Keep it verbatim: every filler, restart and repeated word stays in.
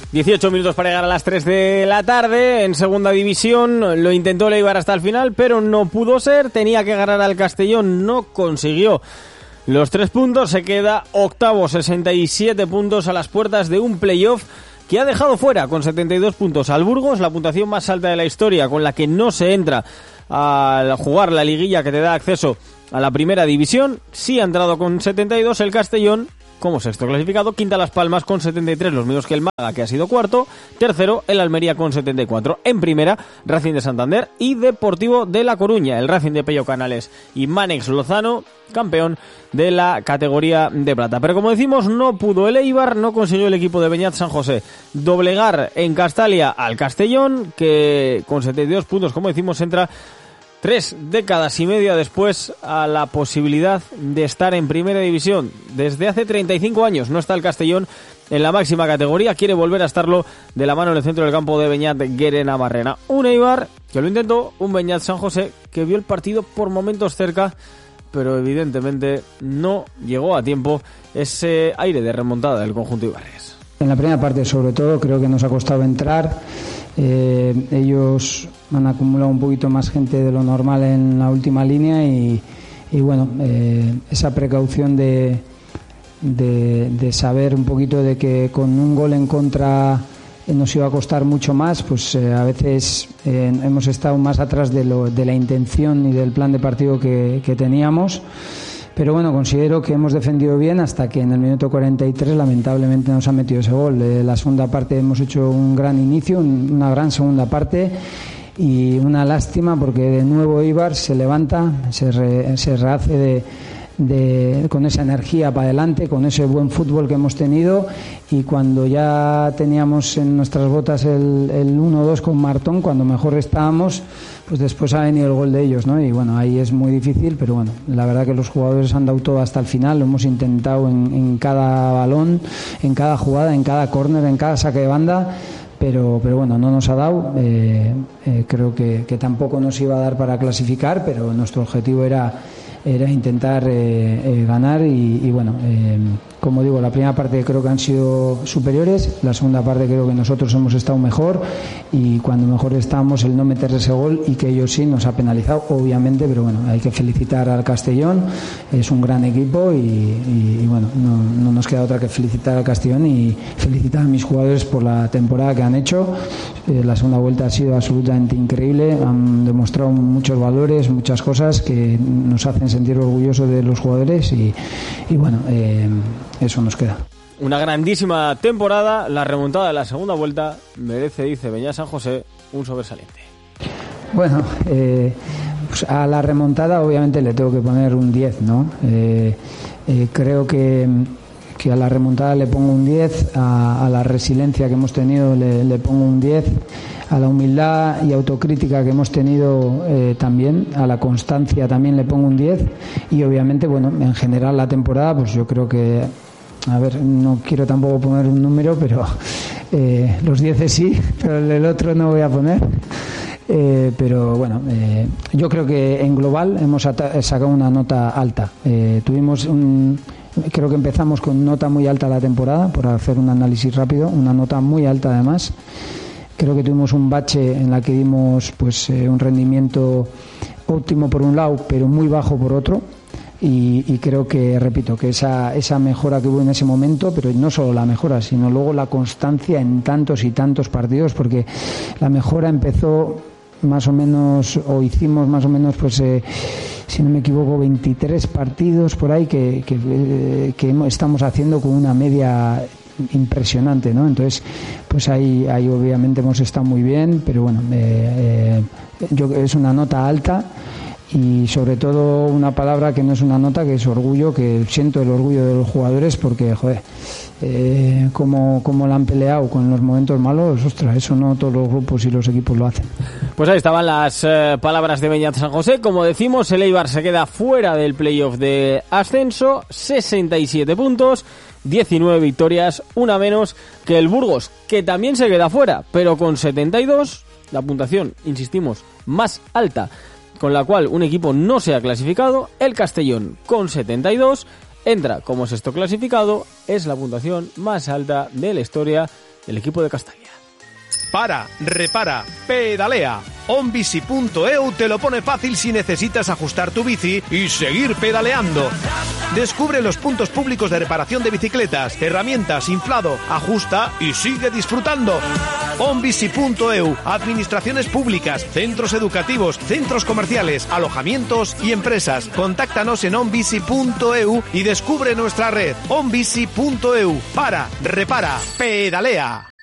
dieciocho minutos para llegar a las tres de la tarde. En segunda división lo intentó el Eibar hasta el final, pero no pudo ser. Tenía que ganar al Castellón, no consiguió los tres puntos. Se queda octavo, sesenta y siete puntos, a las puertas de un playoff que ha dejado fuera con setenta y dos puntos al Burgos, la puntuación más alta de la historia, con la que no se entra al jugar la liguilla que te da acceso a la primera división. Sí ha entrado con setenta y dos el Castellón como sexto clasificado, quinta Las Palmas con setenta y tres, los mismos que el Málaga, que ha sido cuarto, tercero el Almería con setenta y cuatro, en primera Racing de Santander y Deportivo de La Coruña, el Racing de Pello Canales y Mánex Lozano, campeón de la categoría de plata. Pero como decimos, no pudo el Eibar, no consiguió el equipo de Beñat San José doblegar en Castalia al Castellón, que con setenta y dos puntos, como decimos, entra tres décadas y media después a la posibilidad de estar en primera división. Desde hace treinta y cinco años no está el Castellón en la máxima categoría, quiere volver a estarlo de la mano en el centro del campo de Beñat Guerena Barrena. Un Eibar que lo intentó, un Beñat San José que vio el partido por momentos cerca, pero evidentemente no llegó a tiempo ese aire de remontada del conjunto ibarres. En la primera parte, sobre todo, creo que nos ha costado entrar. Eh, ellos han acumulado un poquito más gente de lo normal en la última línea y, y bueno, eh, esa precaución de, de, de saber un poquito de que con un gol en contra eh, nos iba a costar mucho más, pues eh, a veces eh, hemos estado más atrás de, lo, de la intención y del plan de partido que, que teníamos. Pero bueno, considero que hemos defendido bien hasta que en el minuto cuarenta y tres lamentablemente nos han metido ese gol. Eh, la segunda parte hemos hecho un gran inicio, un, una gran segunda parte y una lástima porque de nuevo Eibar se levanta, se, re, se rehace de, de, con esa energía para adelante, con ese buen fútbol que hemos tenido, y cuando ya teníamos en nuestras botas el, el uno dos con Martón, cuando mejor estábamos, pues después ha venido el gol de ellos, ¿no? Y bueno, ahí es muy difícil, pero bueno, la verdad que los jugadores han dado todo hasta el final, lo hemos intentado en, en cada balón, en cada jugada, en cada córner, en cada saque de banda, pero pero bueno, no nos ha dado. Eh, eh, creo que, que tampoco nos iba a dar para clasificar, pero nuestro objetivo era era intentar eh, eh, ganar y, y bueno, eh, como digo, la primera parte creo que han sido superiores, la segunda parte creo que nosotros hemos estado mejor, y cuando mejor estábamos el no meter ese gol y que ellos sí nos ha penalizado, obviamente, pero bueno, hay que felicitar al Castellón, es un gran equipo y, y, y bueno, no, no nos queda otra que felicitar al Castellón y felicitar a mis jugadores por la temporada que han hecho. Eh, la segunda vuelta ha sido absolutamente increíble, han demostrado muchos valores, muchas cosas que nos hacen sentir orgullosos de los jugadores y, y bueno, eh, eso nos queda. Una grandísima temporada, la remontada de la segunda vuelta merece, dice Beñat San José, un sobresaliente. Bueno, eh, pues a la remontada obviamente le tengo que poner un diez, ¿no? Eh, eh, creo que, que a la remontada le pongo un diez, a, a la resiliencia que hemos tenido le, le pongo un diez, a la humildad y autocrítica que hemos tenido eh, también, a la constancia también le pongo un diez, y obviamente, bueno, en general la temporada, pues yo creo que, a ver, no quiero tampoco poner un número, pero eh, los diez sí, pero el otro no voy a poner. Eh, pero bueno, eh, yo creo que en global hemos sacado una nota alta. Eh, tuvimos un, creo que empezamos con nota muy alta la temporada, por hacer un análisis rápido, una nota muy alta además. Creo que tuvimos un bache en la que dimos pues eh, un rendimiento óptimo por un lado, pero muy bajo por otro. Y, y creo que, repito, que esa, esa mejora que hubo en ese momento, pero no solo la mejora, sino luego la constancia en tantos y tantos partidos, porque la mejora empezó más o menos, o hicimos más o menos, pues eh, si no me equivoco, veintitrés partidos por ahí que, que, eh, que estamos haciendo con una media impresionante, ¿no? Entonces, pues ahí, ahí obviamente hemos estado muy bien, pero bueno, eh, eh, yo es una nota alta. Y sobre todo una palabra que no es una nota, que es orgullo, que siento el orgullo de los jugadores porque, joder, eh, como, como la han peleado con los momentos malos, ostras, eso no todos los grupos y los equipos lo hacen. Pues ahí estaban las eh, palabras de Beñat San José. Como decimos, el Eibar se queda fuera del playoff de ascenso, sesenta y siete puntos, diecinueve victorias, una menos que el Burgos, que también se queda fuera, pero con setenta y dos, la puntuación, insistimos, más alta, con la cual un equipo no se ha clasificado. El Castellón con setenta y dos entra como sexto clasificado, es la puntuación más alta de la historia el equipo de Castalia. Para, repara, pedalea. onbici punto e u te lo pone fácil si necesitas ajustar tu bici y seguir pedaleando. Descubre los puntos públicos de reparación de bicicletas, herramientas, inflado, ajusta y sigue disfrutando. onbici punto e u, administraciones públicas, centros educativos, centros comerciales, alojamientos y empresas. Contáctanos en onbici punto e u y descubre nuestra red. onbici punto e u. Para, repara, pedalea.